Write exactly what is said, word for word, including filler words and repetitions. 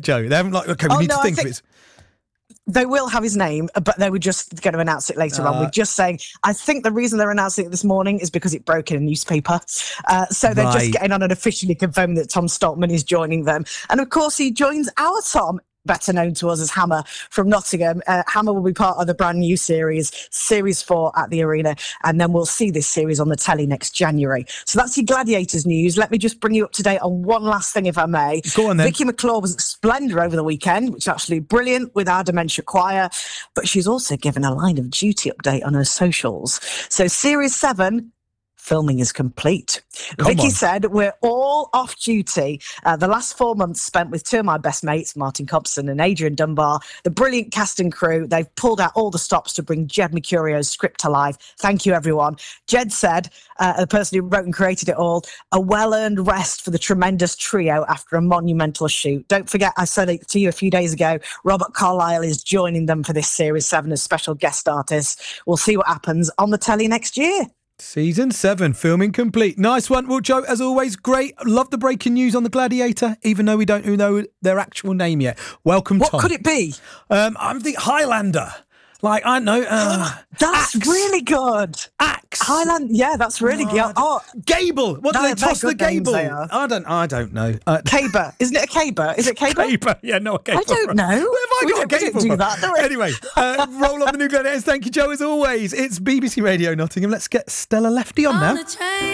yet, Joe? They haven't like, okay, we Oh, need no, to I think, think- of it. They will have his name, but they were just going to announce it later Uh, on. We're just saying, I think the reason they're announcing it this morning is because it broke in a newspaper. Uh, so they're Right. just getting on and officially confirming that Tom Stoltman is joining them. And of course, he joins our Tom, better known to us as Hammer from Nottingham. Uh, Hammer will be part of the brand new series, Series four at the Arena. And then we'll see this series on the telly next January. So that's your Gladiators news. Let me just bring you up to date on one last thing, if I may. Go on then. Vicky McClure was at Splendour over the weekend, which is actually brilliant with our Dementia Choir. But she's also given a Line of Duty update on her socials. So Series seven... filming is complete. Come Vicky on. said, we're all off duty. Uh, the last four months spent with two of my best mates, Martin Cobson and Adrian Dunbar, the brilliant cast and crew. They've pulled out all the stops to bring Jed Mercurio's script to life. Thank you, everyone. Jed said, uh, the person who wrote and created it all, a well-earned rest for the tremendous trio after a monumental shoot. Don't forget, I said it to you a few days ago, Robert Carlyle is joining them for this Series seven as special guest artist. We'll see what happens on the telly next year. Season seven, filming complete. Nice one. Well, Joe, as always, great. Love the breaking news on the Gladiator, even though we don't know their actual name yet. Welcome, What Tom. could it be? Um, I'm the Highlander. Like, I don't know. Uh, That's Axe. really good. Axe. Highland, yeah, that's really good. Oh, Oh, Gable. What do They're- they toss they're the good names, Gable? they are. I don't. I don't know. Uh, Caber. Isn't it a Caber? Is it Caber? Caber. Yeah, no, a Caber. I don't know. Where have I We got a don't- we Gable don't do from? that, do we? Anyway, uh, roll on the new Gladiators. Thank you, Joe, as always. It's B B C Radio Nottingham. Let's get Stella Lefty on now.